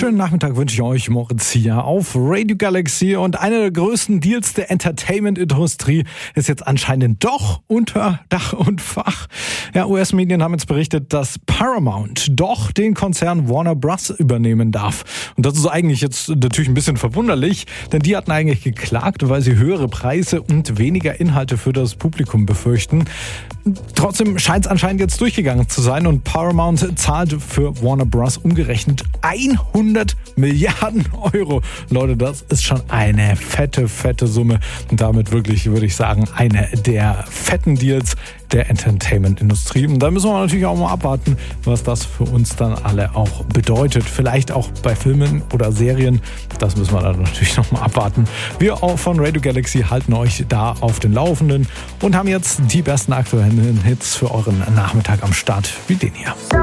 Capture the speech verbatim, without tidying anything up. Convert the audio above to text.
Schönen Nachmittag wünsche ich euch, Moritz hier auf Radio Galaxy. Und einer der größten Deals der Entertainment-Industrie ist jetzt anscheinend doch unter Dach und Fach. Ja, U S-Medien haben jetzt berichtet, dass Paramount doch den Konzern Warner Bros. Übernehmen darf. Und das ist eigentlich jetzt natürlich ein bisschen verwunderlich, denn die hatten eigentlich geklagt, weil sie höhere Preise und weniger Inhalte für das Publikum befürchten. Trotzdem scheint es anscheinend jetzt durchgegangen zu sein und Paramount zahlt für Warner Bros. Umgerechnet hundert Milliarden Euro. Leute, das ist schon eine fette, fette Summe und damit wirklich, würde ich sagen, eine der fetten Deals der Entertainment-Industrie. Und da müssen wir natürlich auch mal abwarten, was das für uns dann alle auch bedeutet. Vielleicht auch bei Filmen oder Serien. Das müssen wir dann natürlich noch mal abwarten. Wir auch von Radio Galaxy halten euch da auf den Laufenden und haben jetzt die besten aktuellen Hits für euren Nachmittag am Start, wie den hier.